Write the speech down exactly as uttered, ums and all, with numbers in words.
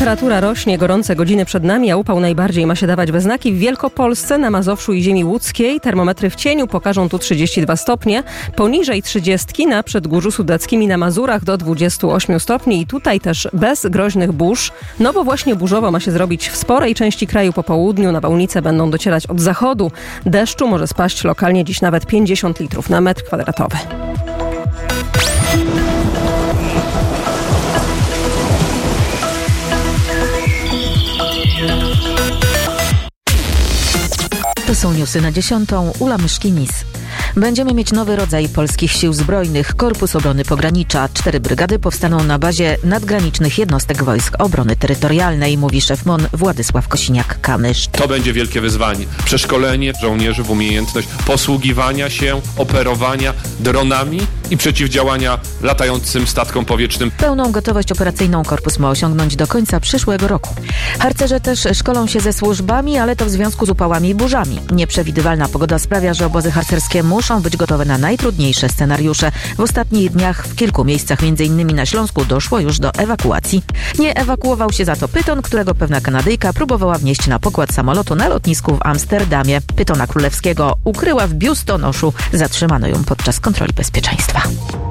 Temperatura rośnie, gorące godziny przed nami, a upał najbardziej ma się dawać we znaki w Wielkopolsce, na Mazowszu i ziemi łódzkiej. Termometry w cieniu pokażą tu trzydzieści dwa stopnie, poniżej trzydziestki na Przedgórzu Sudeckim i na Mazurach do dwudziestu ośmiu stopni i tutaj też bez groźnych burz, no bo właśnie burzowo ma się zrobić w sporej części kraju po południu. Nawałnice będą docierać od zachodu. Deszczu może spaść lokalnie dziś nawet pięćdziesiąt litrów na metr kwadratowy. To są newsy na dziesiątą. Ula Myszkinis. Będziemy mieć nowy rodzaj polskich sił zbrojnych. Korpus Obrony Pogranicza. Cztery brygady powstaną na bazie nadgranicznych jednostek Wojsk Obrony Terytorialnej, mówi szef M O N Władysław Kosiniak-Kamysz. To będzie wielkie wyzwanie. Przeszkolenie żołnierzy w umiejętność posługiwania się, operowania dronami i przeciwdziałania latającym statkom powietrznym. Pełną gotowość operacyjną korpus ma osiągnąć do końca przyszłego roku. Harcerze też szkolą się ze służbami, ale to w związku z upałami i burzami. Nieprzewidywalna pogoda sprawia, że obozy harcerskie muszą być gotowe na najtrudniejsze scenariusze. W ostatnich dniach w kilku miejscach, między innymi na Śląsku, doszło już do ewakuacji. Nie ewakuował się za to pyton, którego pewna Kanadyjka próbowała wnieść na pokład samolotu na lotnisku w Amsterdamie. Pytona królewskiego ukryła w biustonoszu. Zatrzymano ją podczas kontroli bezpieczeństwa.